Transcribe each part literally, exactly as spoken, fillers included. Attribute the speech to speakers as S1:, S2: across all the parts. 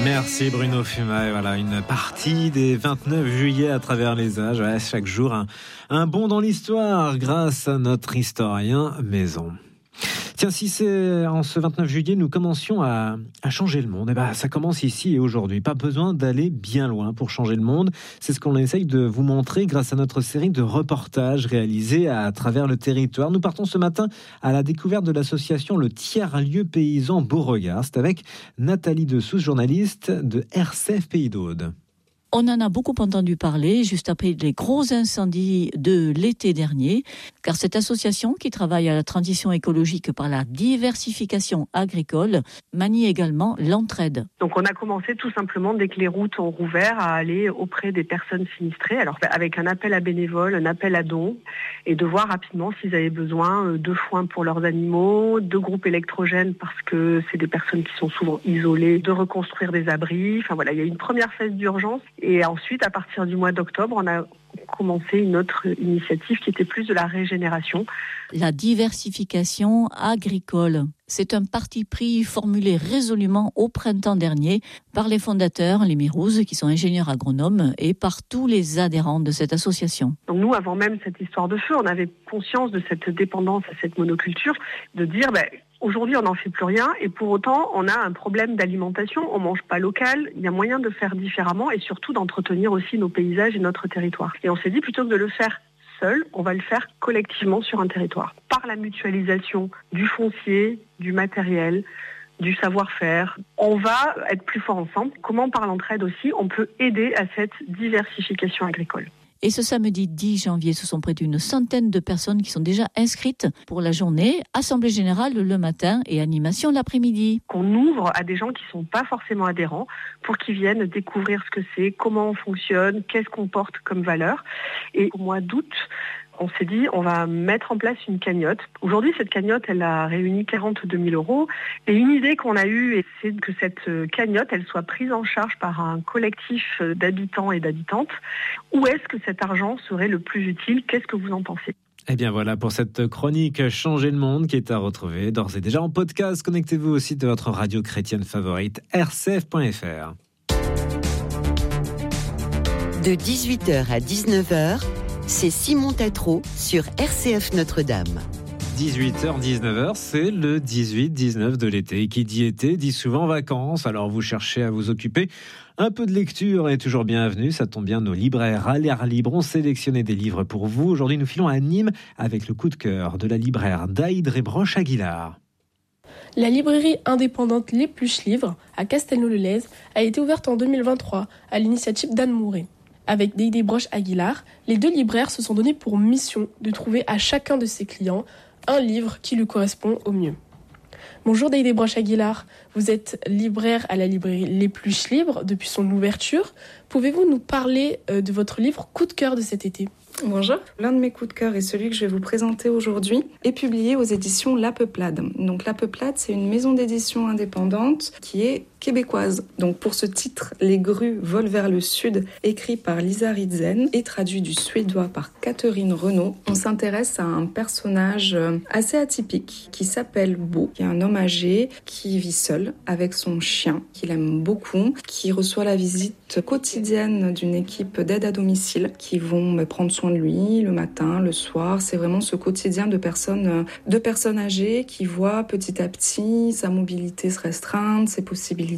S1: Merci Bruno Fuma. Et voilà, une partie des vingt-neuf juillet à travers les âges. Ouais, chaque jour, un, un bond dans l'histoire grâce à notre historien maison. Tiens, si c'est en ce vingt-neuf juillet, nous commencions à, à changer le monde, eh ben, ça commence ici et aujourd'hui. Pas besoin d'aller bien loin pour changer le monde. C'est ce qu'on essaye de vous montrer grâce à notre série de reportages réalisés à travers le territoire. Nous partons ce matin à la découverte de l'association Le Tiers-Lieu Paysan Beauregard. C'est avec Nathalie Dessous, journaliste de R C F Pays d'Aude.
S2: On en a beaucoup entendu parler juste après les gros incendies de l'été dernier, car cette association qui travaille à la transition écologique par la diversification agricole manie également l'entraide.
S3: Donc on a commencé tout simplement dès que les routes ont rouvert à aller auprès des personnes sinistrées, alors avec un appel à bénévoles, un appel à dons, et de voir rapidement s'ils avaient besoin de foin pour leurs animaux, de groupes électrogènes parce que c'est des personnes qui sont souvent isolées, de reconstruire des abris. Enfin voilà, il y a une première phase d'urgence. Et ensuite, à partir du mois d'octobre, on a commencé une autre initiative qui était plus de la régénération.
S2: La diversification agricole, c'est un parti pris formulé résolument au printemps dernier par les fondateurs, les Mirouz, qui sont ingénieurs agronomes, et par tous les adhérents de cette association.
S3: Donc nous, avant même cette histoire de feu, on avait conscience de cette dépendance à cette monoculture, de dire... Ben, aujourd'hui, on n'en fait plus rien et pour autant, on a un problème d'alimentation, on ne mange pas local, il y a moyen de faire différemment et surtout d'entretenir aussi nos paysages et notre territoire. Et on s'est dit, plutôt que de le faire seul, on va le faire collectivement sur un territoire. Par la mutualisation du foncier, du matériel, du savoir-faire, on va être plus fort ensemble. Comment par l'entraide aussi, on peut aider à cette diversification agricole.
S2: Et ce samedi dix janvier, ce sont près d'une centaine de personnes qui sont déjà inscrites pour la journée, assemblée générale le matin et animation l'après-midi.
S3: Qu'on ouvre à des gens qui ne sont pas forcément adhérents pour qu'ils viennent découvrir ce que c'est, comment on fonctionne, qu'est-ce qu'on porte comme valeur. Et au mois d'août, on s'est dit, on va mettre en place une cagnotte. Aujourd'hui, cette cagnotte, elle a réuni quarante-deux mille euros. Et une idée qu'on a eue, c'est que cette cagnotte, elle soit prise en charge par un collectif d'habitants et d'habitantes. Où est-ce que cet argent serait le plus utile ? Qu'est-ce que vous en pensez ?
S1: Eh bien voilà pour cette chronique Changer le monde qui est à retrouver d'ores et déjà en podcast. Connectez-vous aussi de votre radio chrétienne favorite, r c f point f r.
S4: De dix-huit heures à dix-neuf heures, c'est Simon Tatro sur R C F Notre-Dame.
S1: dix-huit heures dix-neuf heures, c'est le dix-huit dix-neuf de l'été. Et qui dit été dit souvent vacances. Alors vous cherchez à vous occuper. Un peu de lecture est toujours bienvenue. Ça tombe bien, nos libraires à l'air libre ont sélectionné des livres pour vous. Aujourd'hui, nous filons à Nîmes avec le coup de cœur de la libraire Daïd Rebroche Aguilar.
S5: La librairie indépendante Les Pluches Livres à Castelnau-le-Lez a été ouverte en deux mille vingt-trois à l'initiative d'Anne Mouret. Avec Daïd Rebroche Aguilar, les deux libraires se sont donnés pour mission de trouver à chacun de ses clients un livre qui lui correspond au mieux. Bonjour Daïd Rebroche Aguilar, vous êtes libraire à la librairie Les Pluches Livres depuis son ouverture. Pouvez-vous nous parler de votre livre coup de cœur de cet été ?
S6: Bonjour. L'un de mes coups de cœur et celui que je vais vous présenter aujourd'hui est publié aux éditions La Peuplade. Donc La Peuplade, c'est une maison d'édition indépendante qui est québécoise. Donc pour ce titre, Les grues volent vers le sud, écrit par Lisa Ridzen et traduit du suédois par Catherine Renaud, on s'intéresse à un personnage assez atypique qui s'appelle Beau, qui est un homme âgé qui vit seul avec son chien, qu'il aime beaucoup, qui reçoit la visite quotidienne d'une équipe d'aide à domicile qui vont prendre soin de lui le matin, le soir. C'est vraiment ce quotidien de personnes, de personnes âgées qui voient petit à petit sa mobilité se restreindre, ses possibilités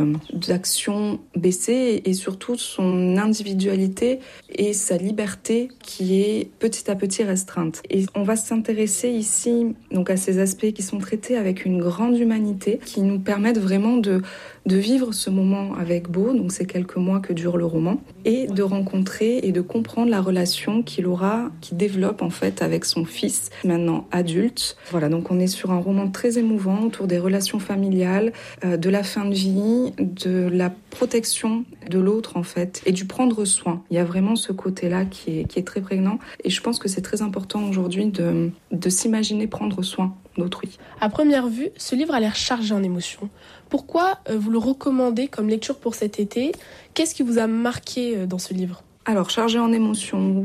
S6: d'action baisser et surtout son individualité et sa liberté qui est petit à petit restreinte. Et on va s'intéresser ici donc à ces aspects qui sont traités avec une grande humanité qui nous permettent vraiment de, de vivre ce moment avec Beau, donc ces quelques mois que dure le roman, et de rencontrer et de comprendre la relation qu'il aura, qu'il développe en fait avec son fils, maintenant adulte. Voilà, donc on est sur un roman très émouvant autour des relations familiales, euh, de la fin de vie, de la protection de l'autre en fait, et du prendre soin. Il y a vraiment ce côté-là qui est, qui est très prégnant, et je pense que c'est très important aujourd'hui de, de s'imaginer prendre soin d'autrui.
S5: À première vue, ce livre a l'air chargé en émotions. Pourquoi euh, vous le recommandez comme lecture pour cet été ? Qu'est-ce qui vous a marqué euh, dans ce livre ?
S6: Alors, chargé en émotions, oui.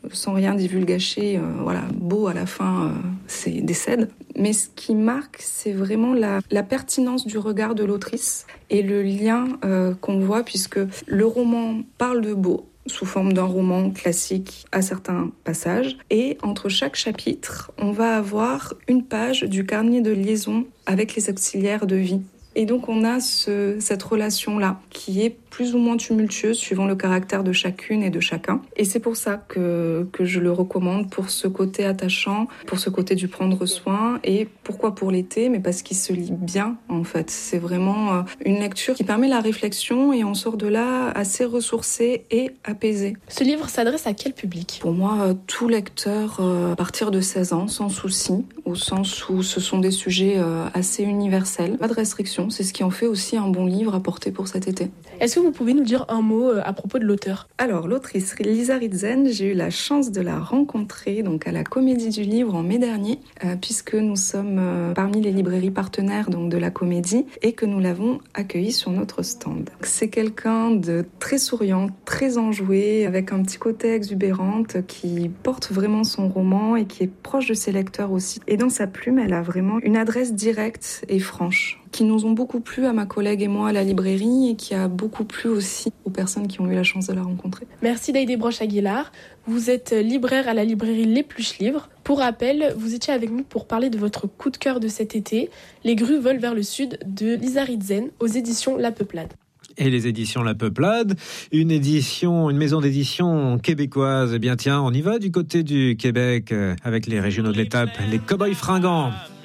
S6: sans rien divulgacher, euh, voilà, beau à la fin, euh, c'est décède. Mais ce qui marque, c'est vraiment la, la pertinence du regard de l'autrice et le lien euh, qu'on voit, puisque le roman parle de beau, sous forme d'un roman classique à certains passages. Et entre chaque chapitre, on va avoir une page du carnet de liaison avec les auxiliaires de vie. Et donc on a ce, cette relation-là qui est plus ou moins tumultueuse suivant le caractère de chacune et de chacun. Et c'est pour ça que, que je le recommande, pour ce côté attachant, pour ce côté du prendre soin. Et pourquoi pour l'été? Mais parce qu'il se lit bien en fait. C'est vraiment une lecture qui permet la réflexion et on sort de là assez ressourcé et apaisé.
S5: Ce livre s'adresse à quel public?
S6: Pour moi, tout lecteur à partir de seize ans, sans souci, au sens où ce sont des sujets assez universels. Pas de restriction. C'est ce qui en fait aussi un bon livre à porter pour cet été.
S5: Est-ce que vous pouvez nous dire un mot à propos de l'auteur?
S6: Alors, l'autrice Lisa Ritzen, j'ai eu la chance de la rencontrer donc à la Comédie du Livre en mai dernier, euh, puisque nous sommes euh, parmi les librairies partenaires donc, de la Comédie et que nous l'avons accueillie sur notre stand. C'est quelqu'un de très souriant, très enjoué, avec un petit côté exubérante qui porte vraiment son roman et qui est proche de ses lecteurs aussi. Et dans sa plume, elle a vraiment une adresse directe et franche, qui nous ont beaucoup plu à ma collègue et moi à la librairie et qui a beaucoup plu aussi aux personnes qui ont eu la chance de la rencontrer.
S5: Merci Deïdé Broche-Aguilar. Vous êtes libraire à la librairie L'Épluche Livre. Pour rappel, vous étiez avec nous pour parler de votre coup de cœur de cet été, Les grues volent vers le sud de Lisa Ritzen aux éditions La Peuplade.
S1: Et les éditions La Peuplade, une édition, une maison d'édition québécoise. Eh bien tiens, on y va du côté du Québec avec les régionaux de l'étape, les Cowboys Fringants.